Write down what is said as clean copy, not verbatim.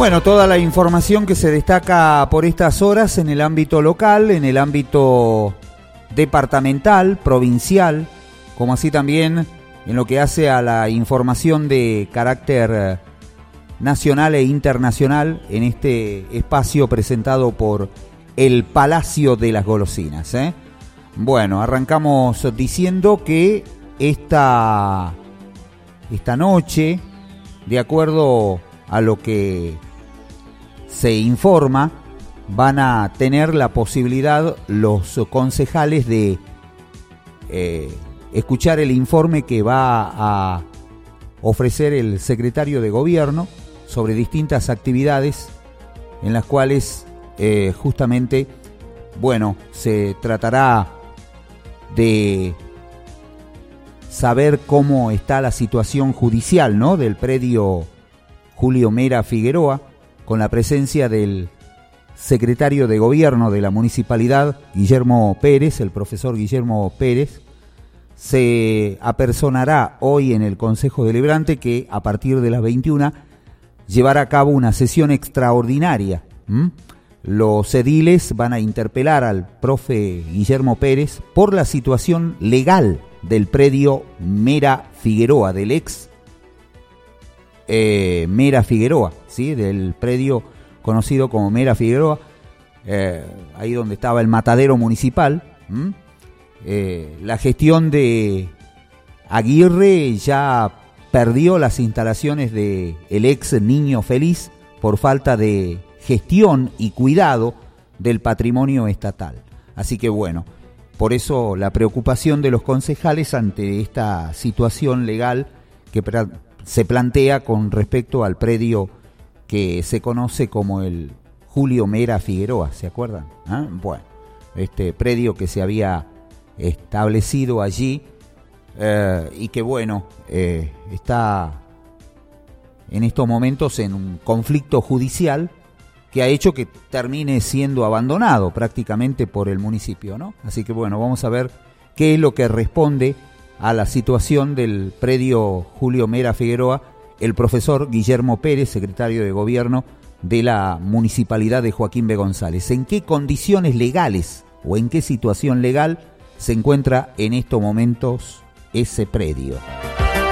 Bueno, toda la información que se destaca por estas horas en el ámbito local, en el ámbito departamental, provincial, como así también en lo que hace a la información de carácter nacional e internacional en este espacio presentado por el Palacio de las Golosinas. Bueno, arrancamos diciendo que esta noche, de acuerdo a lo que se informa, van a tener la posibilidad los concejales de escuchar el informe que va a ofrecer el secretario de Gobierno sobre distintas actividades en las cuales justamente, bueno, se tratará de saber cómo está la situación judicial, ¿no?, del predio Julio Mera Figueroa, con la presencia del secretario de Gobierno de la Municipalidad, Guillermo Pérez, el profesor Guillermo Pérez. Se apersonará hoy en el Consejo Deliberante que a partir de las 21 llevará a cabo una sesión extraordinaria. Los ediles van a interpelar al profe Guillermo Pérez por la situación legal del predio Mera Figueroa, del ex Mera Figueroa, ¿sí?, del predio conocido como Mera Figueroa, ahí donde estaba el matadero municipal. La gestión de Aguirre ya perdió las instalaciones de el ex Niño Feliz por falta de gestión y cuidado del patrimonio estatal. Así que bueno, por eso la preocupación de los concejales ante esta situación legal que se plantea con respecto al predio que se conoce como el Julio Mera Figueroa, ¿se acuerdan? Bueno, este predio que se había establecido allí y que bueno, está en estos momentos en un conflicto judicial que ha hecho que termine siendo abandonado prácticamente por el municipio, ¿no? Así que bueno, vamos a ver qué es lo que responde a la situación del predio Julio Mera Figueroa el profesor Guillermo Pérez, secretario de Gobierno de la Municipalidad de Joaquín B. González. ¿En qué condiciones legales o en qué situación legal se encuentra en estos momentos ese predio?